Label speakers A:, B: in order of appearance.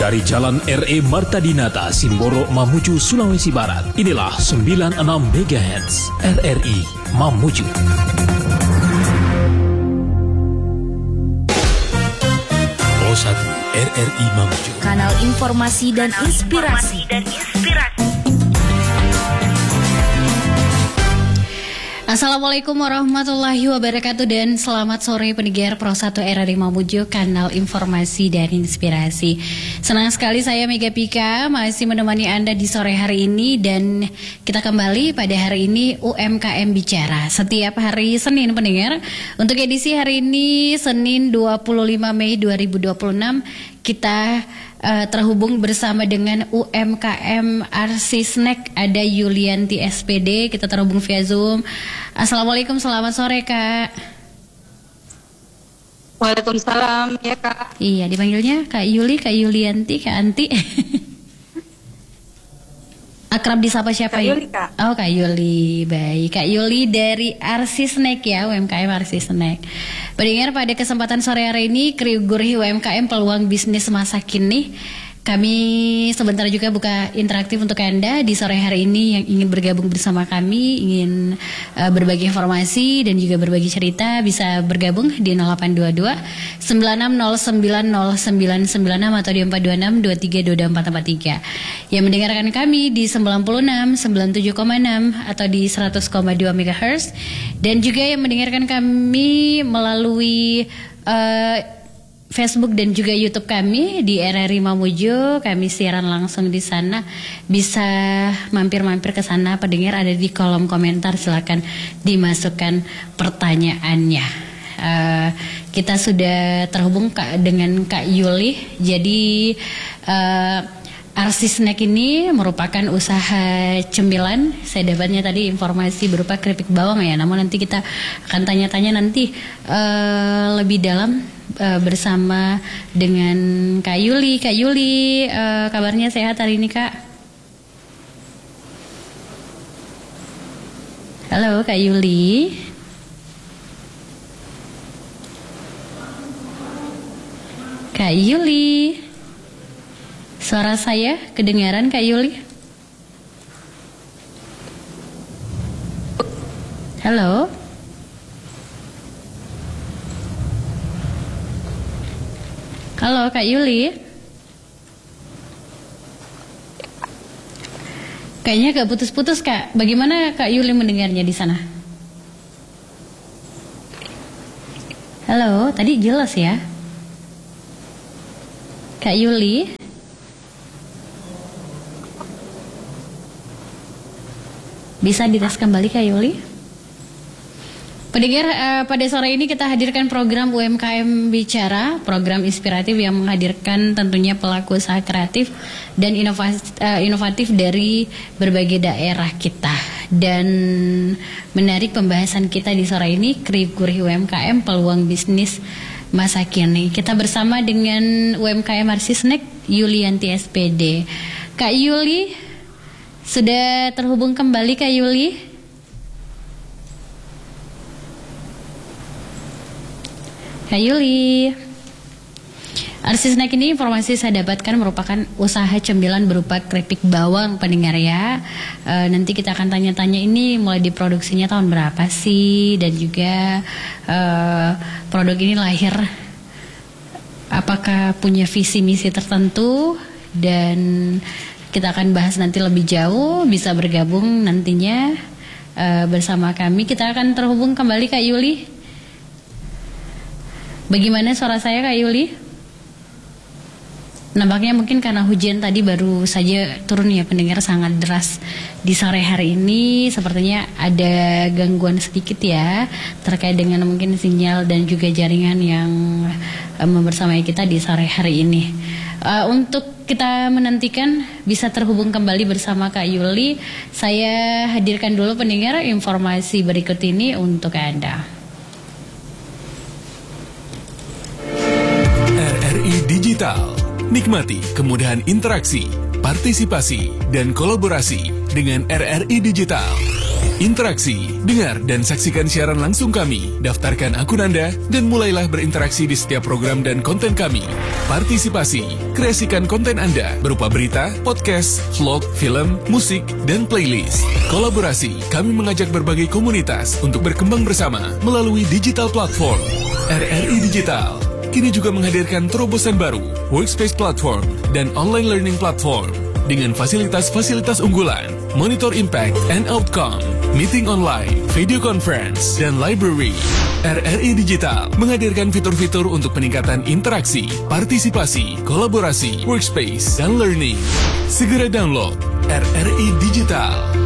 A: Dari Jalan RE Marta Dinata, Simboro, Mamuju, Sulawesi Barat. Inilah 96 MHz RRI Mamuju. RRI Mamuju,
B: kanal informasi dan inspirasi. Assalamualaikum warahmatullahi wabarakatuh dan selamat sore pendengar Pro 1 RRI Mamuju, kanal informasi dan inspirasi. Senang sekali saya Mega Pika masih menemani Anda di sore hari ini, dan kita kembali pada hari ini UMKM Bicara setiap hari Senin pendengar. Untuk edisi hari ini Senin 25 Mei 2026 kita terhubung bersama dengan UMKM Arsisnek. Ada Yulianti SPD, kita terhubung via Zoom. Assalamualaikum, selamat sore Kak.
C: Waalaikumsalam ya Kak.
B: Iya, dipanggilnya Kak Yuli, Kak Yulianti, Kak Anti. Akrab disapa siapa?
C: Kak Yuli, Kak.
B: Oh, Kak Yuli. Baik, Kak Yuli dari Arsisnek ya, UMKM Arsisnek. Pendengar, pada kesempatan sore hari ini Kriuguri UMKM Peluang Bisnis Masa Kini, kami sebentar juga buka interaktif untuk Anda di sore hari ini yang ingin bergabung bersama kami, ingin berbagi informasi dan juga berbagi cerita, bisa bergabung di 0822 96090996 atau di 426 2322 443. Yang mendengarkan kami di 96 97,6 atau di 100,2 MHz, dan juga yang mendengarkan kami melalui Facebook dan juga YouTube kami di RRI Mamuju. Kami siaran langsung di sana. Bisa mampir-mampir ke sana, pendengar, ada di kolom komentar, silakan dimasukkan pertanyaannya. Kita sudah terhubung dengan Kak Yuli. Jadi Arsisnek ini merupakan usaha cemilan. Saya dapatnya tadi informasi berupa keripik bawang ya. Namun nanti kita akan tanya-tanya nanti lebih dalam bersama dengan Kak Yuli. Kak Yuli, kabarnya sehat hari ini Kak? Halo Kak Yuli. Kak Yuli, suara saya kedengaran Kak Yuli? Halo? Halo Kak Yuli? Kayaknya agak putus-putus Kak. Bagaimana Kak Yuli mendengarnya di sana? Halo, tadi jelas ya? Kak Yuli? Bisa dites kembali Kak Yuli? Pendengar, pada sore ini kita hadirkan program UMKM Bicara, program inspiratif yang menghadirkan tentunya pelaku usaha kreatif dan inovatif dari berbagai daerah kita. Dan menarik pembahasan kita di sore ini, Kriuguri UMKM Peluang Bisnis Masa Kini. Kita bersama dengan UMKM Arsisnek, Yulianti SPD. Kak Yuli, sudah terhubung kembali Kak Yuli? Kak Yuli, Arsisnek ini informasi saya dapatkan merupakan usaha cemilan berupa keripik bawang pendengar ya. Nanti kita akan tanya-tanya ini mulai diproduksinya tahun berapa sih, dan juga produk ini lahir apakah punya visi misi tertentu, dan kita akan bahas nanti lebih jauh. Bisa bergabung nantinya bersama kami. Kita akan terhubung kembali Kak Yuli. Bagaimana suara saya Kak Yuli? Nampaknya mungkin karena hujan tadi baru saja turun ya pendengar, sangat deras di sore hari ini. Sepertinya ada gangguan sedikit ya terkait dengan mungkin sinyal dan juga jaringan yang membersamai kita di sore hari ini. Untuk kita menantikan bisa terhubung kembali bersama Kak Yuli, saya hadirkan dulu pendengar informasi berikut ini untuk Anda.
A: RRI Digital. Nikmati kemudahan interaksi, partisipasi, dan kolaborasi dengan RRI Digital.
D: Interaksi, dengar dan saksikan siaran langsung kami. Daftarkan akun Anda dan mulailah berinteraksi di setiap program dan konten kami. Partisipasi, kreasikan konten Anda berupa berita, podcast, vlog, film, musik, dan playlist. Kolaborasi, kami mengajak berbagai komunitas untuk berkembang bersama melalui digital platform. RRI Digital kini juga menghadirkan terobosan baru, workspace platform, dan online learning platform dengan fasilitas-fasilitas unggulan, monitor impact and outcome, meeting online, video conference, dan library. RRI Digital menghadirkan fitur-fitur untuk peningkatan interaksi, partisipasi, kolaborasi, workspace, dan learning. Segera download RRI Digital.